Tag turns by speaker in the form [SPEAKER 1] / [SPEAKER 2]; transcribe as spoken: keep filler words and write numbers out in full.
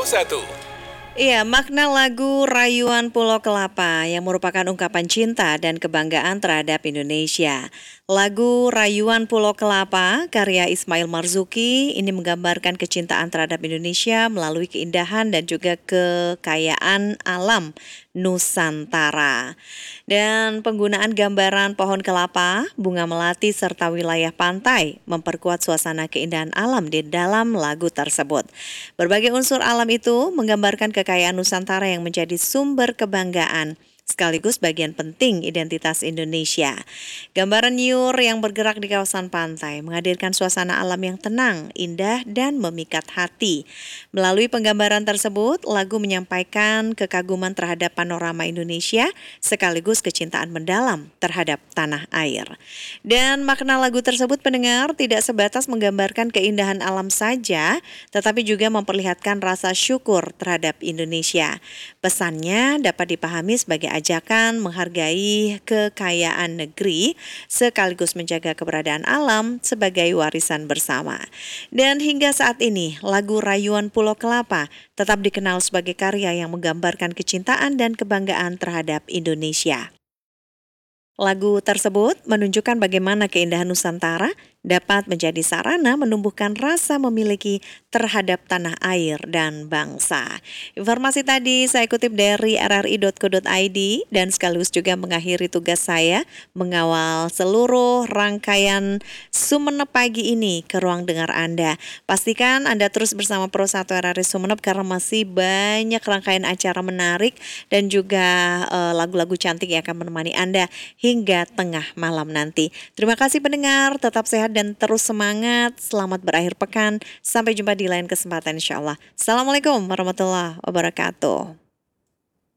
[SPEAKER 1] satu.
[SPEAKER 2] Iya, makna lagu Rayuan Pulau Kelapa yang merupakan ungkapan cinta dan kebanggaan terhadap Indonesia. Lagu Rayuan Pulau Kelapa karya Ismail Marzuki ini menggambarkan kecintaan terhadap Indonesia melalui keindahan dan juga kekayaan alam Nusantara. Dan penggunaan gambaran pohon kelapa, bunga melati serta wilayah pantai memperkuat suasana keindahan alam di dalam lagu tersebut. Berbagai unsur alam itu menggambarkan kekayaan Nusantara yang menjadi sumber kebanggaan sekaligus bagian penting identitas Indonesia. Gambaran nyur yang bergerak di kawasan pantai menghadirkan suasana alam yang tenang, indah, dan memikat hati. Melalui penggambaran tersebut, lagu menyampaikan kekaguman terhadap panorama Indonesia sekaligus kecintaan mendalam terhadap tanah air. Dan makna lagu tersebut pendengar tidak sebatas menggambarkan keindahan alam saja, tetapi juga memperlihatkan rasa syukur terhadap Indonesia. Pesannya dapat dipahami sebagai ajakan menghargai kekayaan negeri sekaligus menjaga keberadaan alam sebagai warisan bersama. Dan hingga saat ini, lagu Rayuan Pulau Kelapa tetap dikenal sebagai karya yang menggambarkan kecintaan dan kebanggaan terhadap Indonesia. Lagu tersebut menunjukkan bagaimana keindahan Nusantara dapat menjadi sarana menumbuhkan rasa memiliki terhadap tanah air dan bangsa. Informasi tadi saya kutip dari r r i dot co dot i d dan sekaligus juga mengakhiri tugas saya mengawal seluruh rangkaian Sumenep pagi ini ke ruang dengar Anda. Pastikan Anda terus bersama Pro satu R R I Sumenep karena masih banyak rangkaian acara menarik dan juga uh, lagu-lagu cantik yang akan menemani Anda hingga tengah malam nanti. Terima kasih pendengar, tetap sehat dan terus semangat. Selamat berakhir pekan. Sampai jumpa di lain kesempatan insya Allah. Assalamualaikum warahmatullahi wabarakatuh.